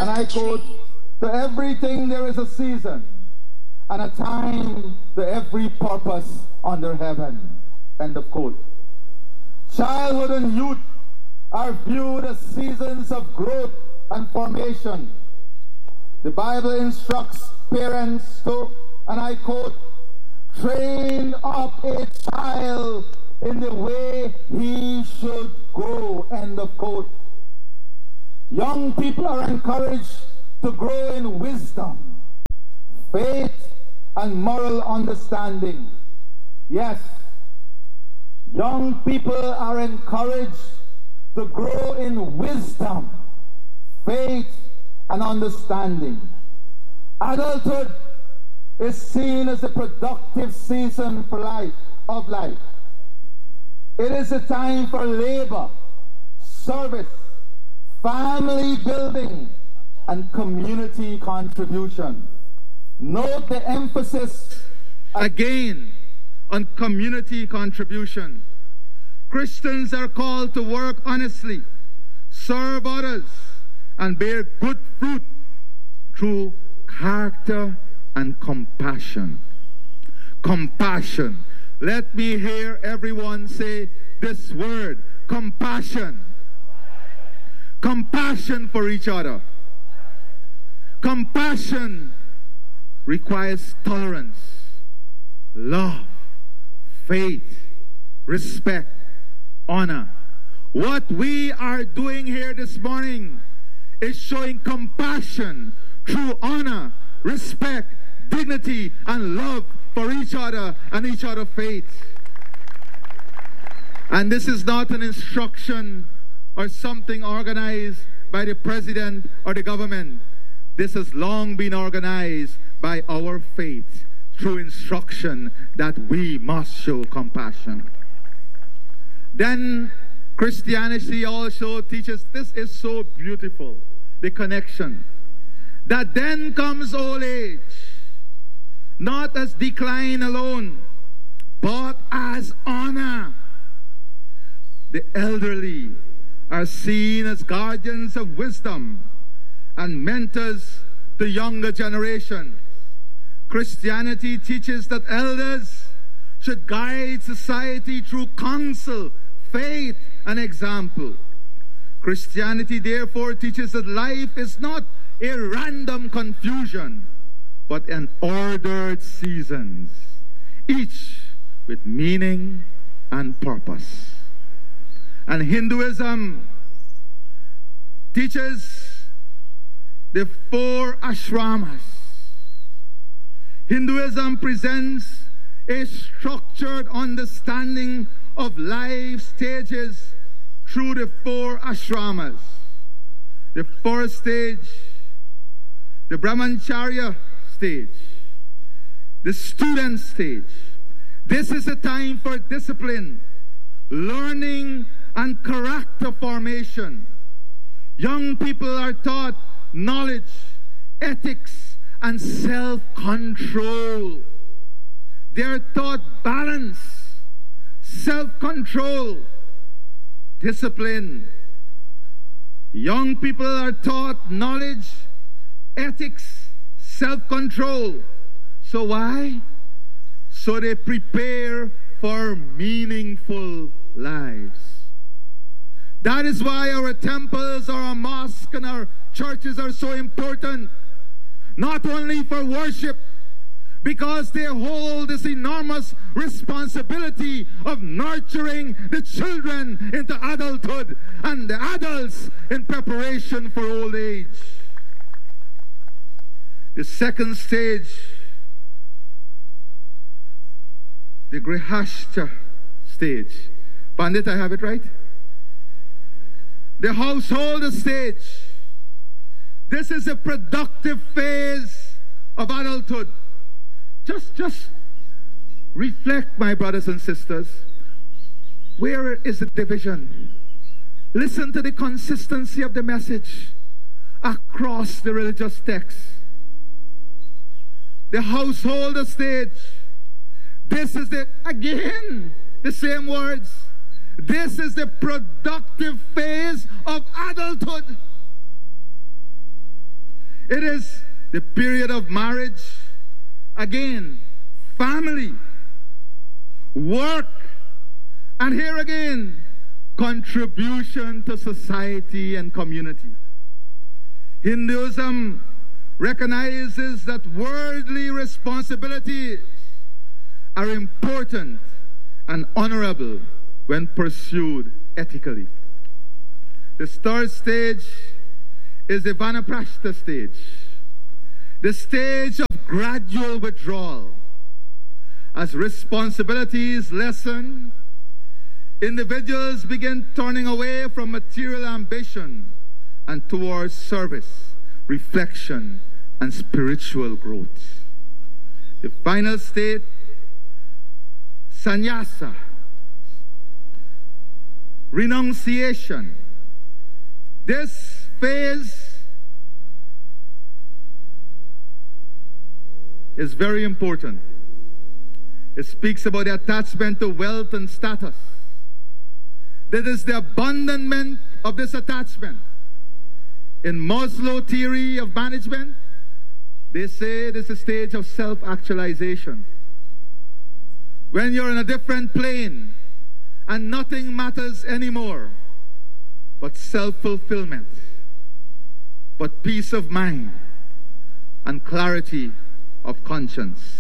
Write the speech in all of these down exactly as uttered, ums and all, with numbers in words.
And I quote, "To everything there is a season, and a time to every purpose under heaven." End of quote. Childhood and youth are viewed as seasons of growth and formation. The Bible instructs parents to, and I quote, "Train up a child in the way he should go." End of quote. Young people are encouraged to grow in wisdom, faith, and moral understanding. Yes, young people are encouraged to grow in wisdom, faith, and understanding. Adulthood is seen as a productive season for life, of life. It is a time for labor, service, family building, and community contribution. Note the emphasis again on community contribution. Christians are called to work honestly, serve others, and bear good fruit through character and compassion. Compassion. Let me hear everyone say this word: compassion. Compassion for each other. Compassion requires tolerance, love, faith, respect, honor. What we are doing here this morning is showing compassion through honor, respect, dignity, and love for each other and each other's faith. And this is not an instruction or something organized by the president or the government. This has long been organized by our faith through instruction that we must show compassion. Then Christianity also teaches, this is so beautiful, the connection, that then comes old age, not as decline alone, but as honor. The elderly are seen as guardians of wisdom and mentors to younger generations. Christianity teaches that elders should guide society through counsel, faith, and example. Christianity therefore teaches that life is not a random confusion, but an ordered seasons, each with meaning and purpose. And Hinduism teaches the four ashramas. Hinduism presents a structured understanding of life stages through the four ashramas. The first stage, the Brahmacharya stage, the student stage. This is a time for discipline, learning, and character formation. Young people are taught knowledge, ethics, and self-control. They are taught balance, self-control, discipline. Young people are taught knowledge, ethics, self-control. So why? So they prepare for meaningful lives. That is why our temples, our mosques, and our churches are so important. Not only for worship, because they hold this enormous responsibility of nurturing the children into adulthood and the adults in preparation for old age. The second stage, the Grihastha stage. Pandit, I have it right? The household stage. This is a productive phase of adulthood. Just, just reflect, my brothers and sisters. Where is the division? Listen to the consistency of the message across the religious texts. The household stage. This is the, again, the same words. This is the productive phase of adulthood. It is the period of marriage, again, family, work, and here again, contribution to society and community. Hinduism recognizes that worldly responsibilities are important and honorable when pursued ethically. The third stage is the Vanaprastha stage, the stage of gradual withdrawal. As responsibilities lessen, individuals begin turning away from material ambition and towards service, reflection, and spiritual growth. The final state, sannyasa, renunciation. This phase is very important. It speaks about the attachment to wealth and status. That is the abandonment of this attachment. In Maslow theory of management, they say this is a stage of self-actualization. When you're in a different plane and nothing matters anymore but self-fulfillment, but peace of mind and clarity of conscience.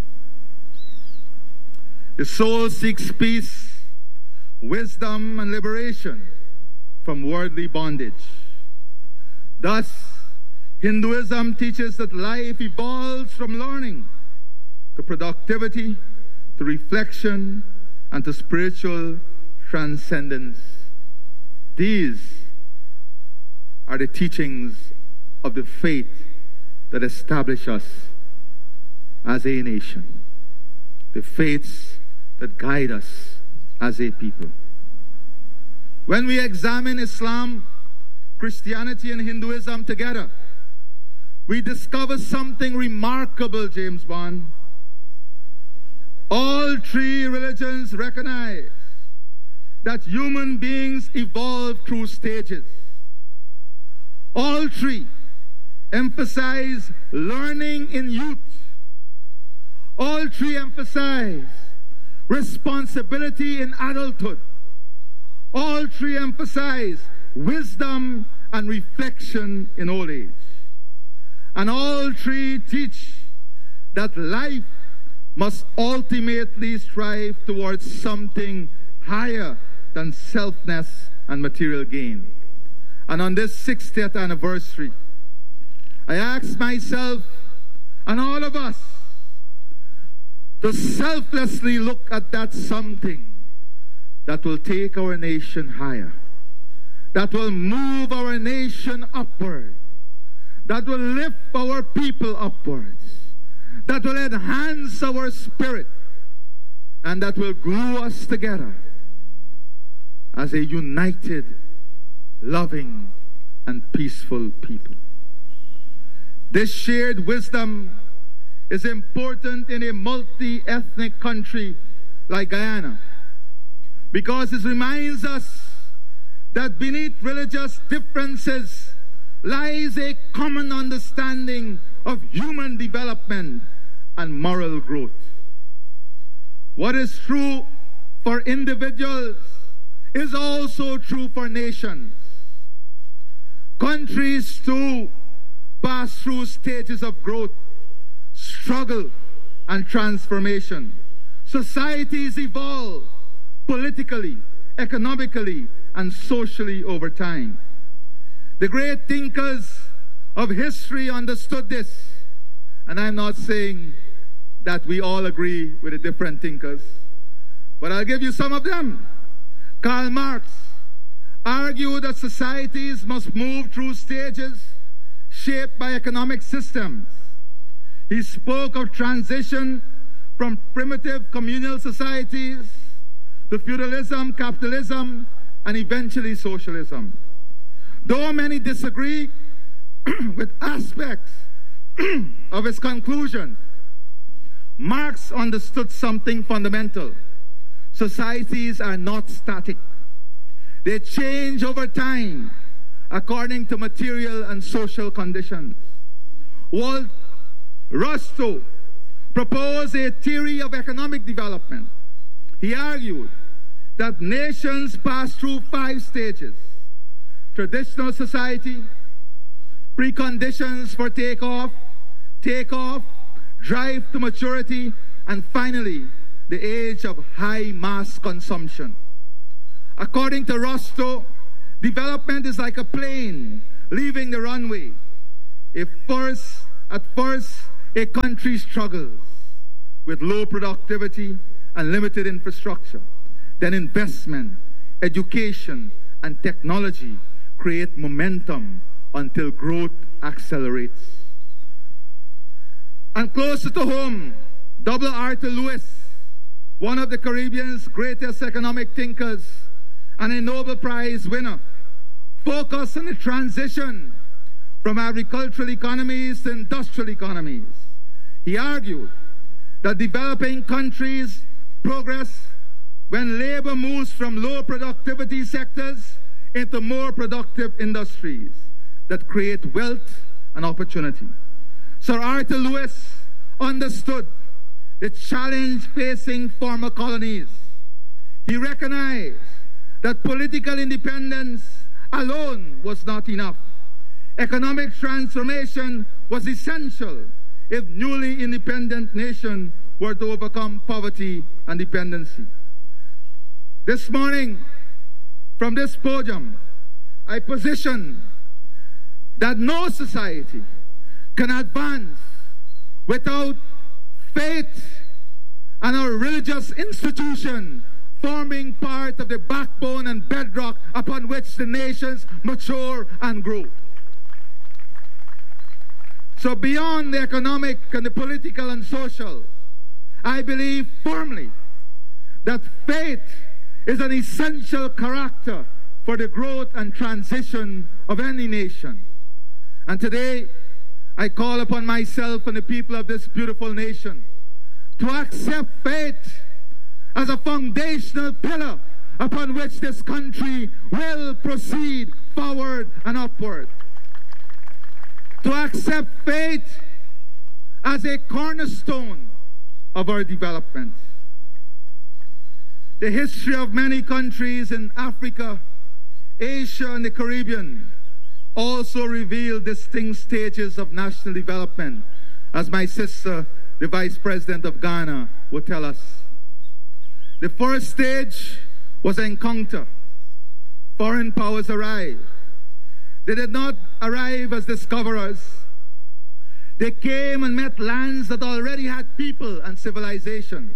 The soul seeks peace, wisdom, and liberation from worldly bondage. Thus, Hinduism teaches that life evolves from learning to productivity, to reflection, and to spiritual transcendence. These are the teachings of the faith that establish us as a nation, the faiths that guide us as a people. When we examine Islam, Christianity, and Hinduism together, we discover something remarkable, James Bond. All three religions recognize that human beings evolve through stages. All three emphasize learning in youth. All three emphasize responsibility in adulthood. All three emphasize wisdom and reflection in old age. And all three teach that life must ultimately strive towards something higher than selfness and material gain. And on this sixtieth anniversary, I ask myself and all of us to selflessly look at that something that will take our nation higher, that will move our nation upward, that will lift our people upwards, that will enhance our spirit, and that will glue us together as a united, loving, and peaceful people. This shared wisdom is important in a multi-ethnic country like Guyana, because it reminds us that beneath religious differences lies a common understanding of human development and moral growth. What is true for individuals is also true for nations. Countries too pass through stages of growth, struggle, and transformation. Societies evolve politically, economically, and socially over time. The great thinkers of history understood this, and I'm not saying that we all agree with the different thinkers, but I'll give you some of them. Karl Marx argued that societies must move through stages shaped by economic systems. He spoke of transition from primitive communal societies to feudalism, capitalism, and eventually socialism. Though many disagree with aspects of his conclusion, Marx understood something fundamental. Societies are not static. They change over time according to material and social conditions. Walt Rostow proposed a theory of economic development. He argued that nations pass through five stages: traditional society, preconditions for takeoff, takeoff, drive to maturity, and finally, the age of high mass consumption. According to Rostow, development is like a plane leaving the runway. If first, at first, a country struggles with low productivity and limited infrastructure, then investment, education, and technology create momentum until growth accelerates. And closer to home, W. Arthur Lewis, one of the Caribbean's greatest economic thinkers and a Nobel Prize winner, focused on the transition from agricultural economies to industrial economies. He argued that developing countries progress when labor moves from low productivity sectors into more productive industries that create wealth and opportunity. Sir Arthur Lewis understood the challenge facing former colonies. He recognized that political independence alone was not enough. Economic transformation was essential if newly independent nations were to overcome poverty and dependency. This morning, from this podium, I position that no society can advance without faith and our religious institution forming part of the backbone and bedrock upon which the nations mature and grow. So beyond the economic and the political and social, I believe firmly that faith is an essential character for the growth and transition of any nation. And today, I call upon myself and the people of this beautiful nation to accept faith as a foundational pillar upon which this country will proceed forward and upward. To accept faith as a cornerstone of our development. The history of many countries in Africa, Asia, and the Caribbean also reveal distinct stages of national development, as my sister, the Vice President of Ghana, will tell us. The first stage was encounter. Foreign powers arrived. They did not arrive as discoverers. They came and met lands that already had people and civilizations.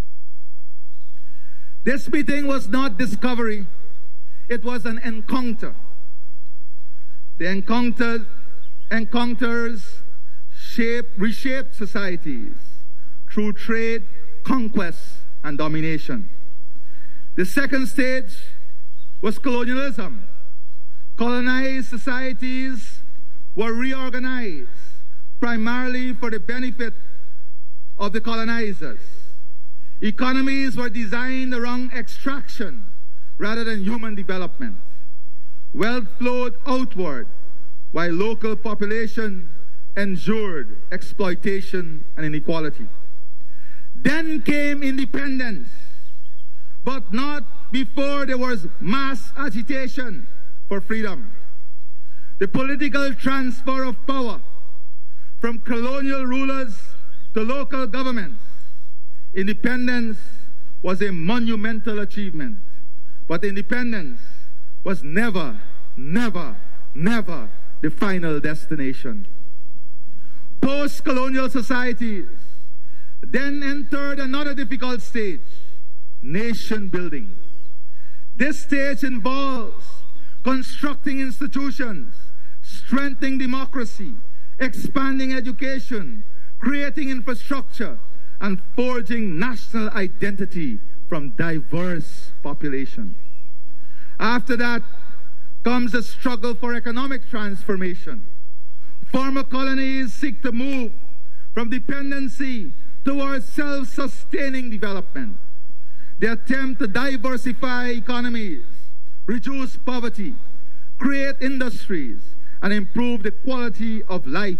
This meeting was not discovery. It was an encounter. The encounter, encounters shape, reshaped societies through trade, conquest, and domination. The second stage was colonialism. Colonized societies were reorganized primarily for the benefit of the colonizers. Economies were designed around extraction rather than human development. Wealth flowed outward while local population endured exploitation and inequality. Then came independence, but not before there was mass agitation for freedom. The political transfer of power from colonial rulers to local governments. Independence was a monumental achievement, but independence was never, never, never the final destination. Post-colonial societies then entered another difficult stage, nation building. This stage involves constructing institutions, strengthening democracy, expanding education, creating infrastructure, and forging national identity from diverse population. After that comes the struggle for economic transformation. Former colonies seek to move from dependency towards self-sustaining development. They attempt to diversify economies, reduce poverty, create industries, and improve the quality of life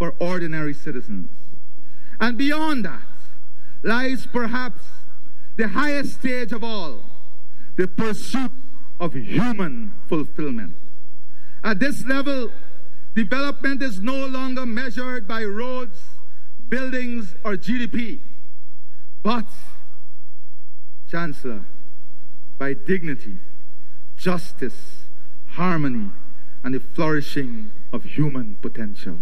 for ordinary citizens. And beyond that lies perhaps the highest stage of all, the pursuit of human fulfillment. At this level, development is no longer measured by roads, buildings, or G D P, but, Chancellor, by dignity, justice, harmony, and the flourishing of human potential.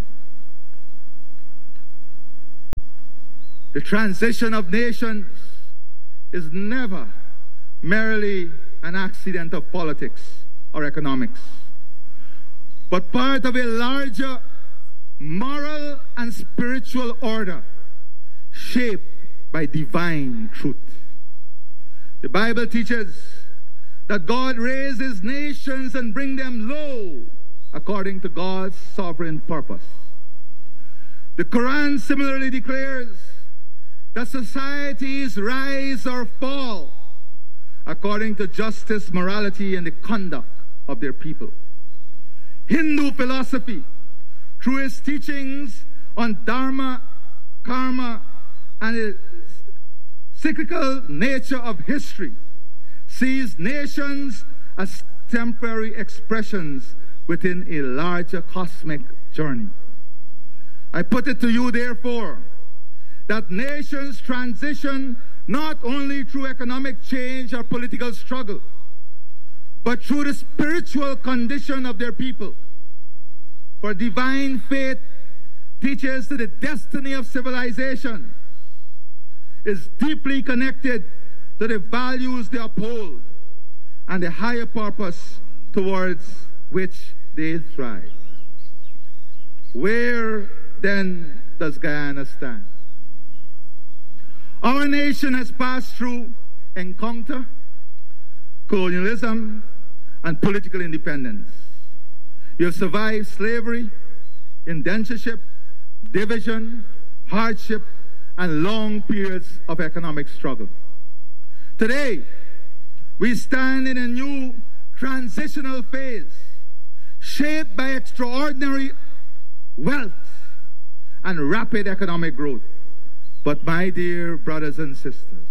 The transition of nations is never merely an accident of politics or economics, but part of a larger moral and spiritual order shaped by divine truth. The Bible teaches that God raises nations and brings them low according to God's sovereign purpose. The Quran similarly declares that societies rise or fall according to justice, morality, and the conduct of their people. Hindu philosophy, through its teachings on dharma, karma, and the cyclical nature of history, sees nations as temporary expressions within a larger cosmic journey. I put it to you, therefore, that nations transition not only through economic change or political struggle, but through the spiritual condition of their people. For divine faith teaches that the destiny of civilization is deeply connected to the values they uphold and the higher purpose towards which they thrive. Where then does Guyana stand? Our nation has passed through encounter, colonialism, and political independence. You have survived slavery, indentureship, division, hardship, and long periods of economic struggle. Today, we stand in a new transitional phase, shaped by extraordinary wealth and rapid economic growth. But my dear brothers and sisters,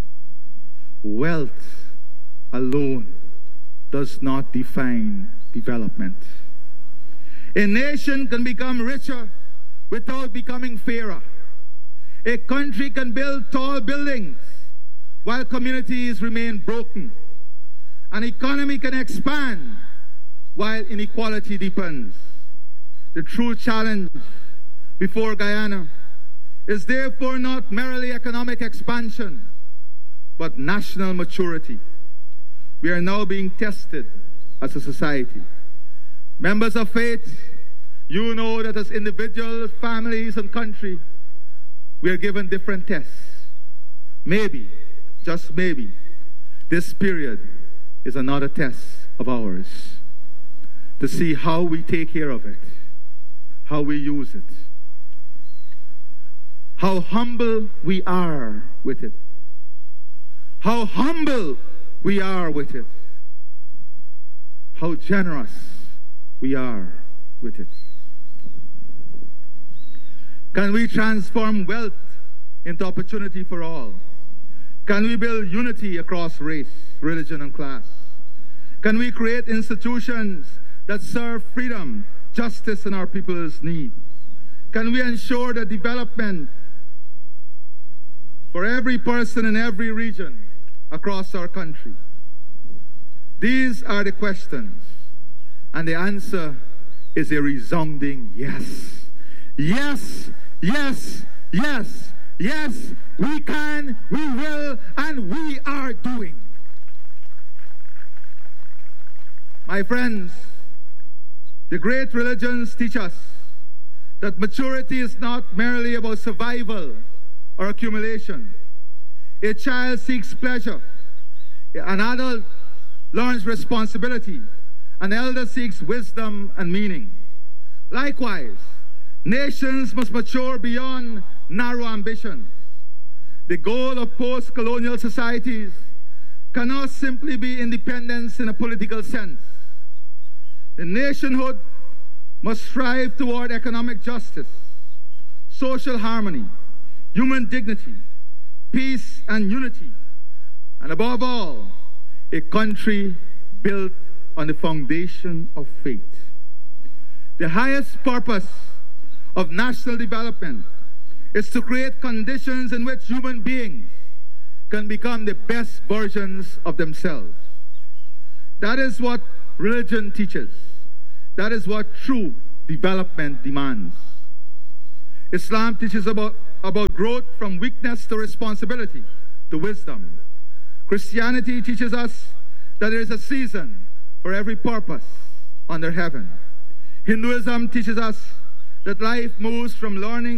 wealth alone does not define development. A nation can become richer without becoming fairer. A country can build tall buildings while communities remain broken. An economy can expand while inequality deepens. The true challenge before Guyana is therefore not merely economic expansion, but national maturity. We are now being tested as a society. Members of faith, you know that as individuals, families, and country, we are given different tests. Maybe, just maybe, this period is another test of ours to see how we take care of it, how we use it, how humble we are with it, how humble we are with it, how generous we are with it. Can we transform wealth into opportunity for all? Can we build unity across race, religion, and class? Can we create institutions that serve freedom, justice, and our people's need? Can we ensure the development for every person in every region across our country? These are the questions, and the answer is a resounding yes. Yes, yes, yes, yes, we can, we will, and we are doing. My friends, the great religions teach us that maturity is not merely about survival or accumulation. A child seeks pleasure. An adult learns responsibility. An elder seeks wisdom and meaning. Likewise, nations must mature beyond narrow ambitions. The goal of post-colonial societies cannot simply be independence in a political sense. The nationhood must strive toward economic justice, social harmony, human dignity, peace and unity, and above all, a country built on the foundation of faith. The highest purpose of national development is to create conditions in which human beings can become the best versions of themselves. That is what religion teaches. That is what true development demands. Islam teaches about, about growth from weakness to responsibility to wisdom. Christianity teaches us that there is a season for every purpose under heaven. Hinduism teaches us that life moves from learning